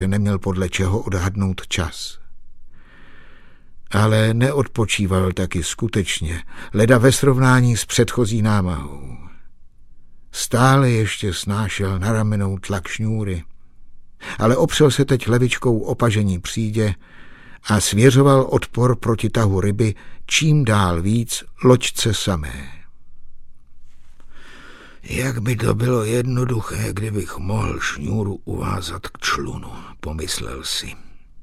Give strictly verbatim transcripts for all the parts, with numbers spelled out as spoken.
že neměl podle čeho odhadnout čas. Ale neodpočíval taky skutečně, leda ve srovnání s předchozí námahou. Stále ještě snášel na ramenou tlak šňůry, ale opřel se teď levičkou o pažení přídě a svěřoval odpor proti tahu ryby čím dál víc loďce samé. Jak by to bylo jednoduché, kdybych mohl šňůru uvázat k člunu, pomyslel si.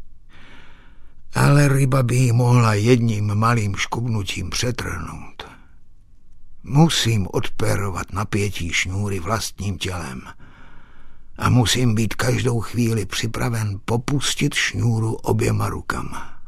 Ale ryba by ji mohla jedním malým škubnutím přetrhnout. Musím odpérovat napětí šňůry vlastním tělem a musím být každou chvíli připraven popustit šňůru oběma rukama.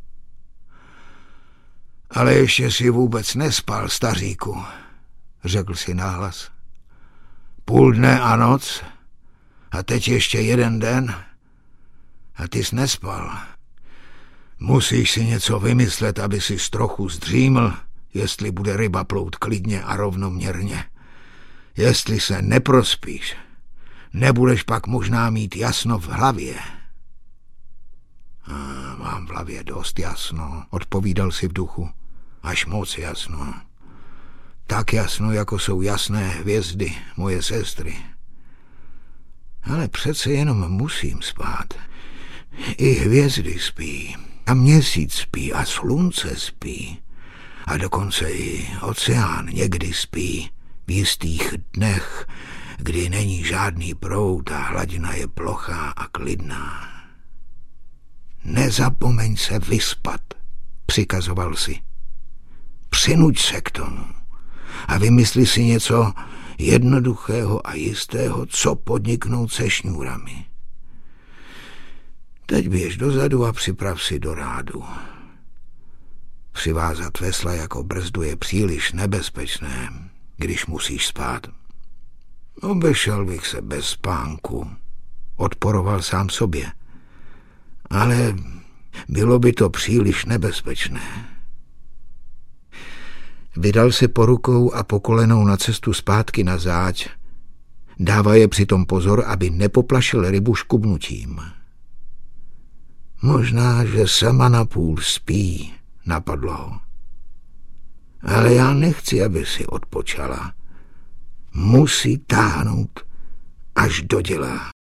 Ale ještě si vůbec nespal, staříku, řekl si nahlas. Půl dne a noc a teď ještě jeden den a ty jsi nespal. Musíš si něco vymyslet, aby si trochu zdříml, jestli bude ryba plout klidně a rovnoměrně. Jestli se neprospíš, nebudeš pak možná mít jasno v hlavě. A mám v hlavě dost jasno, odpovídal si v duchu. Až moc jasno. Tak jasno, jako jsou jasné hvězdy, moje sestry. Ale přece jenom musím spát. I hvězdy spí, a měsíc spí, a slunce spí. A dokonce i oceán někdy spí v jistých dnech, kdy není žádný proud a hladina je plochá a klidná. Nezapomeň se vyspat, přikazoval si. Přinuď se k tomu a vymysli si něco jednoduchého a jistého, co podniknout se šňůrami. Teď běž dozadu a připrav si do rádu. Přivázat vesla jako brzdu je příliš nebezpečné, když musíš spát. Obešel bych se bez spánku, odporoval sám sobě. Ale bylo by to příliš nebezpečné. Vydal se po rukou a po kolenou na cestu zpátky na záď. Dává je přitom pozor, aby nepoplašil rybu škubnutím. Možná, že sama napůl spí, napadlo ho. Ale já nechci, aby si odpočala. Musí táhnout, až dodělá.